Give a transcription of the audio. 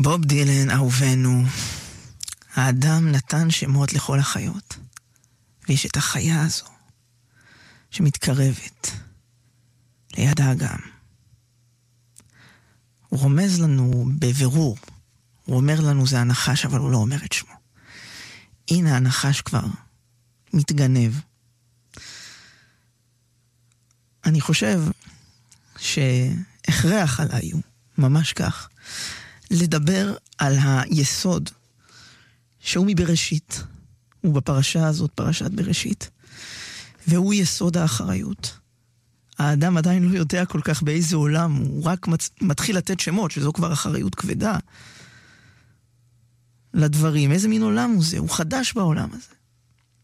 בוב דילן, אהובנו, האדם נתן שמות לכל החיות, ויש את החיה הזו שמתקרבת ליד האגם. הוא רומז לנו בבירור, הוא אומר לנו זה הנחש, אבל הוא לא אומר את שמו. הנה הנחש כבר מתגנב. אני חושב שהכרח עליי הוא ממש כך לדבר על היסוד שהוא מבראשית, הוא בפרשה הזאת, פרשת בראשית, והוא יסוד האחריות. האדם עדיין לא יודע כל כך באיזה עולם, הוא רק מתחיל לתת שמות, שזו כבר אחריות כבדה לדברים. איזה מין עולם הוא זה? הוא חדש בעולם הזה.